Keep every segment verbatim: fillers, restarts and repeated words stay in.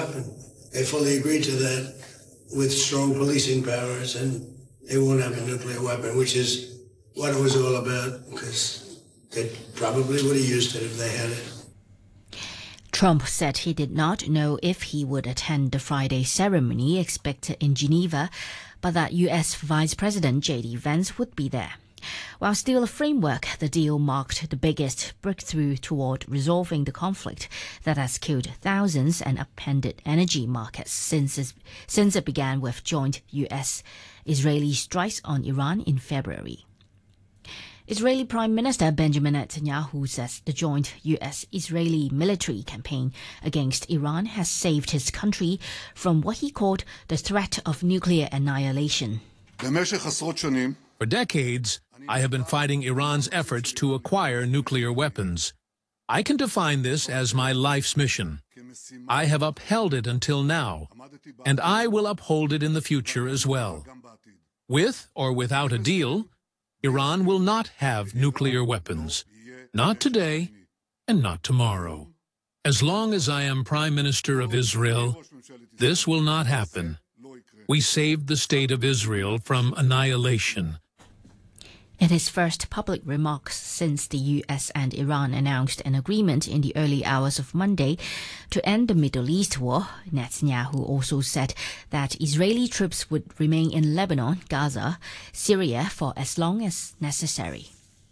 weapon. They fully agreed to that with strong policing powers, and they won't have a nuclear weapon, which is what it was all about, because they probably would have used it if they had it. Trump said he did not know if he would attend the Friday ceremony expected in Geneva, but that U S Vice President J D Vance would be there. While still a framework, the deal marked the biggest breakthrough toward resolving the conflict that has killed thousands and upended energy markets since it, since it began with joint U S-Israeli strikes on Iran in February. Israeli Prime Minister Benjamin Netanyahu says the joint U S-Israeli military campaign against Iran has saved his country from what he called the threat of nuclear annihilation. For decades, I have been fighting Iran's efforts to acquire nuclear weapons. I can define this as my life's mission. I have upheld it until now, and I will uphold it in the future as well. With or without a deal, Iran will not have nuclear weapons. Not today, and not tomorrow. As long as I am Prime Minister of Israel, this will not happen. We saved the state of Israel from annihilation. In his first public remarks since the U S and Iran announced an agreement in the early hours of Monday to end the Middle East war, Netanyahu also said that Israeli troops would remain in Lebanon, Gaza, Syria for as long as necessary.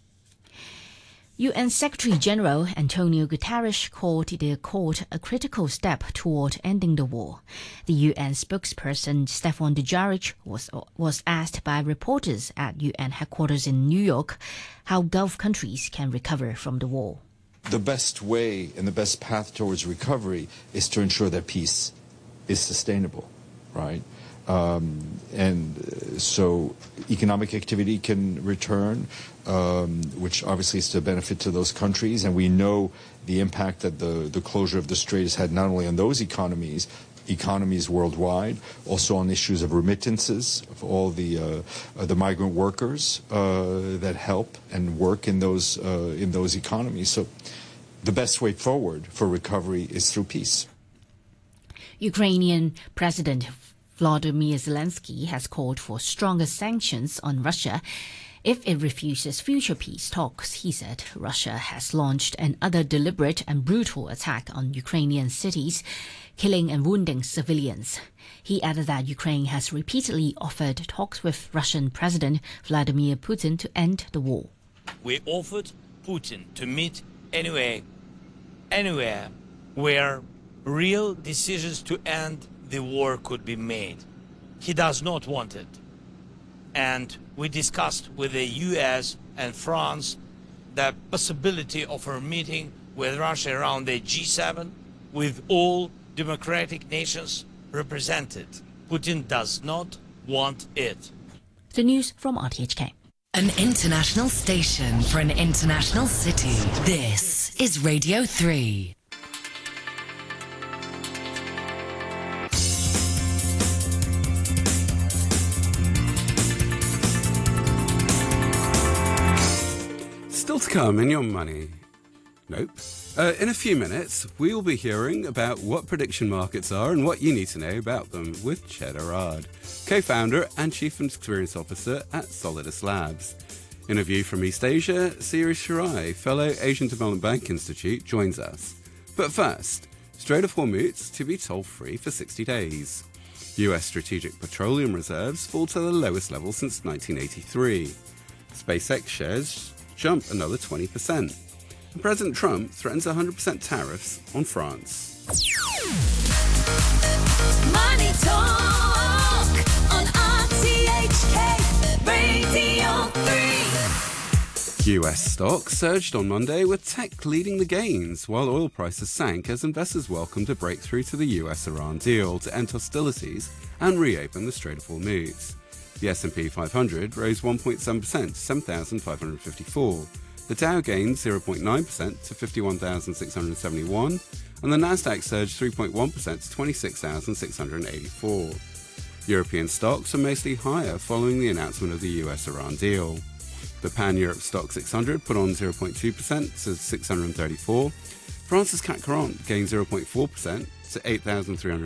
U N Secretary-General Antonio Guterres called the accord a critical step toward ending the war. The U N spokesperson Stefan Dujarric was, was asked by reporters at U N headquarters in New York how Gulf countries can recover from the war. The best way and the best path towards recovery is to ensure that peace is sustainable, right? Um, and so economic activity can return, um, which obviously is to benefit to those countries. And we know the impact that the, the closure of the strait has had not only on those economies, economies worldwide, also on issues of remittances, of all the uh, uh, the migrant workers uh, that help and work in those uh, in those economies. So the best way forward for recovery is through peace. Ukrainian President Volodymyr Zelensky has called for stronger sanctions on Russia if it refuses future peace talks. He said Russia has launched another deliberate and brutal attack on Ukrainian cities, killing and wounding civilians. He added that Ukraine has repeatedly offered talks with Russian President Vladimir Putin to end the war. We offered Putin to meet anyway, anywhere where real decisions to end the war could be made. He does not want it. And we discussed with the U S and France the possibility of a meeting with Russia around the G seven with all democratic nations represented. Putin does not want it. The news from R T H K. An international station for an international city. This is Radio three. Still to come in your money. Nope. Uh, in a few minutes, we will be hearing about what prediction markets are and what you need to know about them with Ched Arad, co-founder and chief experience officer at Solidus Labs. In a view from East Asia, Siri Shirai, fellow Asian Development Bank Institute, joins us. But first, Strait of Hormuz to be toll-free for sixty days. U S strategic petroleum reserves fall to the lowest level since nineteen eighty-three. SpaceX shares jump another twenty percent. And President Trump threatens one hundred percent tariffs on France. Money Talk on R T H K Radio three. U S stocks surged on Monday with tech leading the gains, while oil prices sank as investors welcomed a breakthrough to the U S-Iran deal to end hostilities and reopen the Strait of Hormuz. The S and P five hundred rose one point seven percent to seven thousand five hundred fifty-four. The Dow gained zero point nine percent to fifty-one thousand six hundred seventy-one, and the Nasdaq surged three point one percent to twenty-six thousand six hundred eighty-four. European stocks are mostly higher following the announcement of the U S-Iran deal. The Pan-Europe Stock six hundred put on zero point two percent to six hundred thirty-four. France's C A C quarante gained zero point four percent to eight thousand three hundred